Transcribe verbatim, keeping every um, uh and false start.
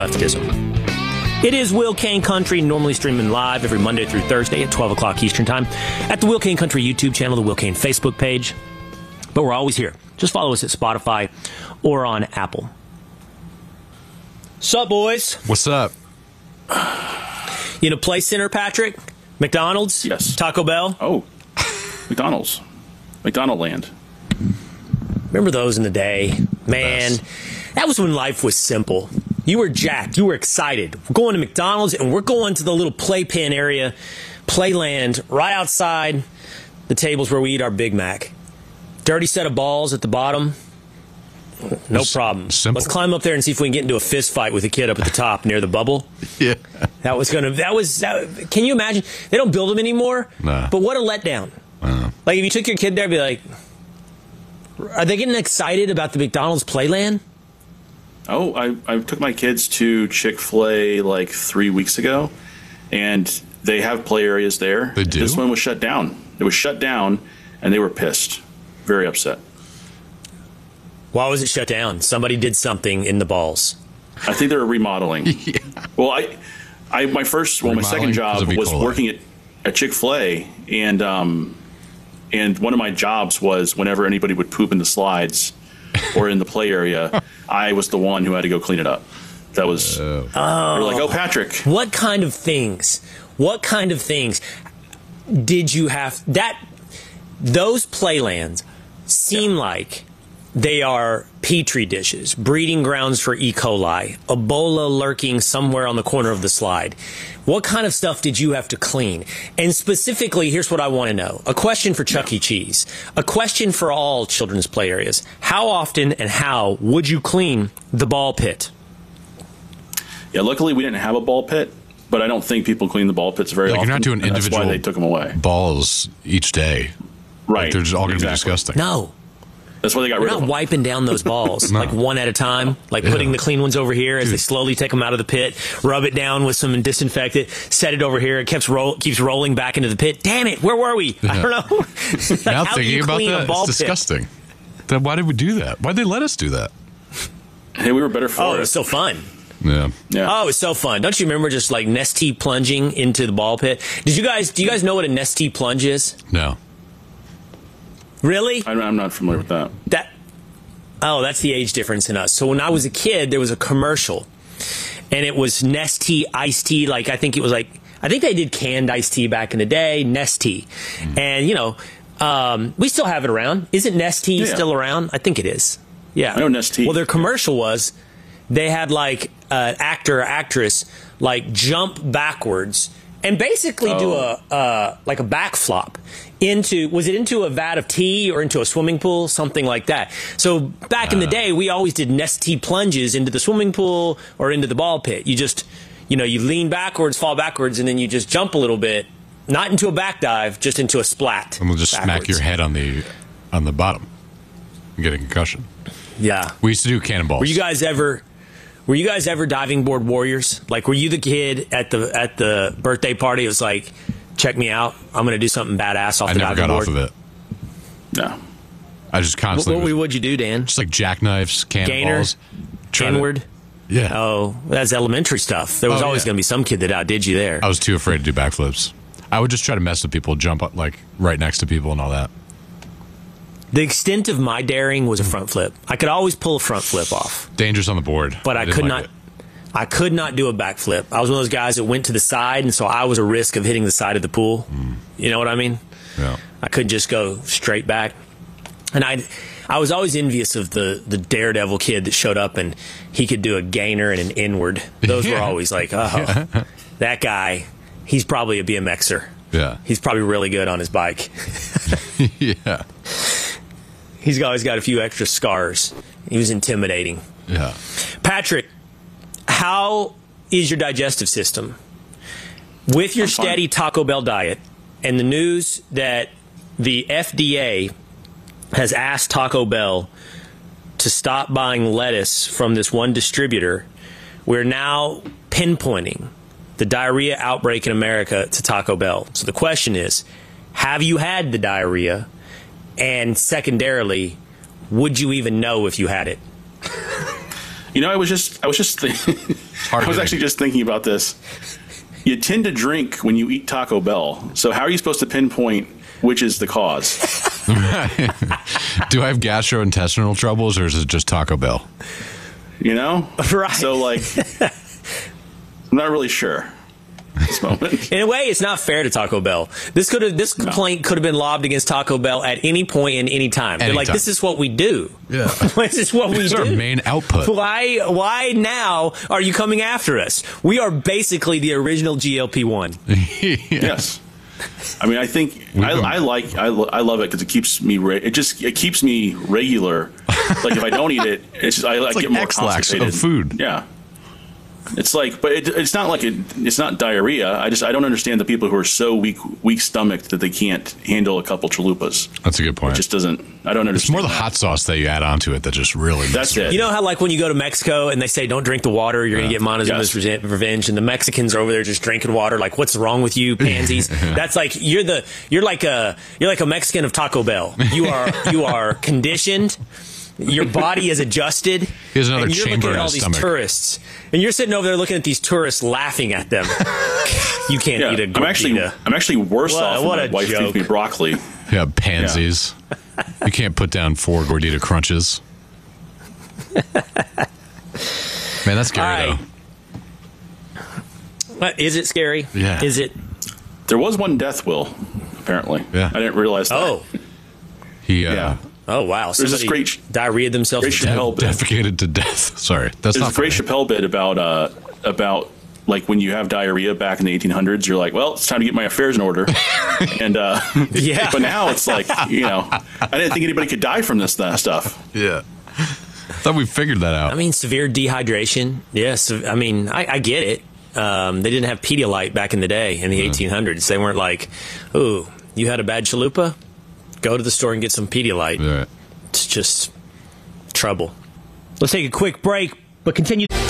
leftism. It is Will Kane Country, normally streaming live every Monday through Thursday at twelve o'clock Eastern Time at the Will Kane Country YouTube channel, the Will Kane Facebook page. But we're always here. Just follow us at Spotify or on Apple. Sup, boys? What's up? You in a play center, Patrick? McDonald's? Yes. Taco Bell? Oh, McDonald's. McDonald Land. Remember those in the day? Man, Best. that was when life was simple. You were jacked. You were excited. We're going to McDonald's, and we're going to the little playpen area, Playland, right outside the tables where we eat our Big Mac. Dirty set of balls at the bottom. No It's problem. simple. Let's climb up there and see if we can get into a fist fight with a kid up at the top near the bubble. Yeah. That was going to, that was, that, can you imagine? They don't build them anymore. Nah. But what a letdown. Uh, Like, if you took your kid there, I'd be like, are they getting excited about the McDonald's Playland? Oh, I, I took my kids to Chick-fil-A like three weeks ago, and they have play areas there. They do? This one was shut down. It was shut down, and they were pissed. Very upset. Why was it shut down? Somebody did something in the balls. I think they were remodeling. yeah. Well, I, I my first, well, my second Remodeling job because of E. was coli. working at, at Chick-fil-A, and um, and one of my jobs was whenever anybody would poop in the slides or in the play area, I was the one who had to go clean it up. That was, Oh. they were like, oh, Patrick. What kind of things? What kind of things did you have? That those playlands seem like they are petri dishes, breeding grounds for E. coli, Ebola lurking somewhere on the corner of the slide. What kind of stuff did you have to clean? And specifically, here's what I want to know. A question for Chuck E. Cheese. A question for all children's play areas. How often and how would you clean the ball pit? Yeah, luckily we didn't have a ball pit, but I don't think people clean the ball pits very Like, often. you're not doing and individual That's why they took them away. balls each day. Right. Like, they're just all going to exactly. be disgusting. No. That's why they got We're rid of not them. wiping down those balls, No. like one at a time, like Yeah. putting the clean ones over here as Dude. they slowly take them out of the pit, rub it down with some disinfectant, set it over here. It keeps roll, keeps rolling back into the pit. Damn it, where were we? I Yeah. don't know. Like, Now how do thinking you about clean a that, ball it's pit? disgusting. Then why did we do that? Why'd they let us do that? Hey, we were better for Oh, it. it was so fun. Yeah. yeah. Oh, it was so fun. Don't you remember just like Nestea plunging into the ball pit? Did you guys, do you guys know what a Nestea plunge is? No. Really? I'm, I'm not familiar with that. That oh, that's the age difference in us. So when I was a kid, there was a commercial, and it was Nestea iced tea. Like I think it was like I think they did canned iced tea back in the day, Nestea, Mm. and you know um, we still have it around. Isn't Nestea Yeah. still around? I think it is. Yeah, I know Nestea. Well, their commercial was they had like an actor or actress like jump backwards and basically do Oh. a uh, like a backflop into, was it into a vat of tea or into a swimming pool, something like that. So back in the day, we always did Nestea plunges into the swimming pool or into the ball pit. You just, you know, you lean backwards, fall backwards, and then you just jump a little bit, not into a back dive, just into a splat. And we'll just smack backwards. your head on the on the bottom and get a concussion. Yeah. We used to do cannonballs. Were you guys ever? Were you guys ever diving board warriors? Like, were you the kid at the at the birthday party? It was like, check me out. I'm going to do something badass off I the never diving got board. off of it. No. I just What, constantly what was would you do, Dan? just like jackknives, cannonballs. try to- Inward? Yeah. Oh, that's elementary stuff. There was Oh, always yeah. going to be some kid that outdid you there. I was too afraid to do backflips. I would just try to mess with people, jump up like right next to people and all that. The extent of my daring was a front flip. I could always pull a front flip off, Dangerous on the board. but I, didn't could like not. it. I could not do a backflip. I was one of those guys that went to the side, and so I was a risk of hitting the side of the pool. Mm. You know what I mean? Yeah. I couldn't just go straight back. And I, I was always envious of the the daredevil kid that showed up and he could do a gainer and an inward. Those were Yeah. always like, oh, that guy, he's probably a BMXer. Yeah. He's probably really good on his bike. yeah. He's always got a few extra scars. He was intimidating. Yeah. Patrick, how is your digestive system? With your I'm fine. steady Taco Bell diet and the news that the F D A has asked Taco Bell to stop buying lettuce from this one distributor, we're now pinpointing the diarrhea outbreak in America to Taco Bell. So the question is, have you had the diarrhea? And secondarily, would you even know if you had it? You know, I was just, I was just, think- hard I was hitting. actually just thinking about this. You tend to drink when you eat Taco Bell. So how are you supposed to pinpoint which is the cause? Do I have gastrointestinal troubles, or is it just Taco Bell? You know? Right. So, like, I'm not really sure at this moment. In a way, it's not fair to Taco Bell. This could have this complaint could have been lobbed against Taco Bell at any point in any time. They're like, Anytime. this is what we do. Yeah. This is what we This is do. our main output. Why why now are you coming after us? We are basically the original G L P one. Yes. I mean, I think I, I like I, lo- I love it because it keeps me re- it just it keeps me regular. Like if I don't eat it, it's just, I, I It's get like more X-Lax constipated. of food. Yeah. It's like, but it, it's not like it, it's not diarrhea. I just I don't understand the people who are so weak weak stomached that they can't handle a couple chalupas. That's a good point. It just doesn't. I don't understand. It's more the that. hot sauce that you add onto it that just really. That's it. You know how, like, when you go to Mexico and they say, don't drink the water, you're going to get Montezuma's Yes. revenge, and the Mexicans are over there just drinking water. Like, what's wrong with you, pansies? That's like, you're the, you're like a, you're like a Mexican of Taco Bell. You are, you are conditioned. Your body is adjusted. Here's another and you're chamber looking in at all his these stomach. tourists. And you're sitting over there looking at these tourists laughing at them. You can't Yeah, eat a I'm actually gordita. I'm actually worse What- off when what my a wife joke. feeds me broccoli. Yeah, pansies. You can't put down four gordita crunches. Man, that's scary, All right. What, is it scary? Yeah. Is it? There was one death will, apparently. Yeah. I didn't realize that. Oh. though. He uh, Yeah. Oh, wow. There's this Somebody great- diarrheaed themselves great to death. Chappelle bit. defecated to death. Sorry, that's There's not a great funny. Chappelle bit about uh about like when you have diarrhea back in the eighteen hundreds, you're like, well, it's time to get my affairs in order. and uh, Yeah. but now it's like, you know, I didn't think anybody could die from this uh, stuff. Yeah, thought we figured that out. I mean, severe dehydration. Yes. I mean, I, I get it. Um, they didn't have Pedialyte back in the day in the eighteen hundreds. They weren't like, ooh, you had a bad chalupa? Go to the store and get some Pedialyte. Right. It's just trouble. Let's take a quick break, but continue.